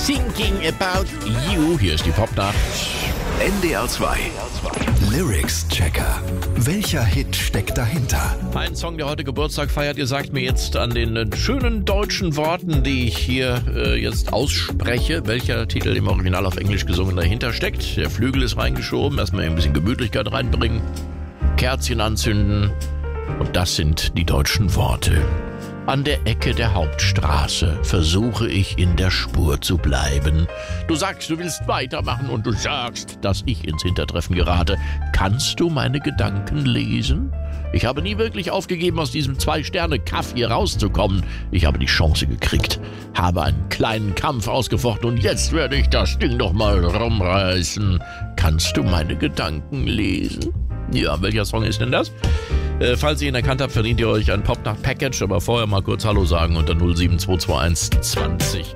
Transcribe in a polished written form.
Thinking About You. Hier ist die Popnacht. NDR 2 Lyrics Checker. Welcher Hit steckt dahinter? Ein Song, der heute Geburtstag feiert. Ihr sagt mir jetzt an den schönen deutschen Worten, die ich hier jetzt ausspreche, welcher Titel im Original auf Englisch gesungen dahinter steckt. Der Flügel ist reingeschoben. Erstmal ein bisschen Gemütlichkeit reinbringen. Kerzchen anzünden. Und das sind die deutschen Worte. An der Ecke der Hauptstraße versuche ich in der Spur zu bleiben. Du sagst, du willst weitermachen und du sagst, dass ich ins Hintertreffen gerate. Kannst du meine Gedanken lesen? Ich habe nie wirklich aufgegeben, aus diesem 2-Sterne-Kaff hier rauszukommen. Ich habe die Chance gekriegt, habe einen kleinen Kampf ausgefochten und jetzt werde ich das Ding doch mal rumreißen. Kannst du meine Gedanken lesen? Ja, welcher Song ist denn das? Falls ihr ihn erkannt habt, verdient ihr euch ein Popnacht-Package, aber vorher mal kurz Hallo sagen unter 07221 20